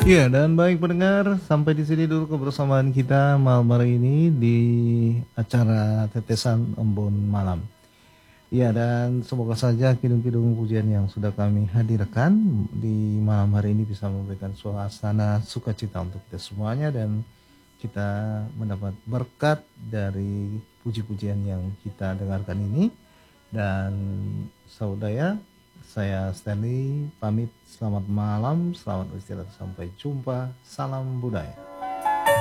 Ya, dan baik pendengar, sampai di sini dulu kebersamaan kita malam hari ini di acara Tetesan Embun Malam. Ya, dan semoga saja kidung-kidung pujian yang sudah kami hadirkan di malam hari ini bisa memberikan suasana sukacita untuk kita semuanya dan kita mendapat berkat dari puji-pujian yang kita dengarkan ini. Dan saudara, saya Stanley pamit, selamat malam, selamat beristirahat, sampai jumpa, salam budaya.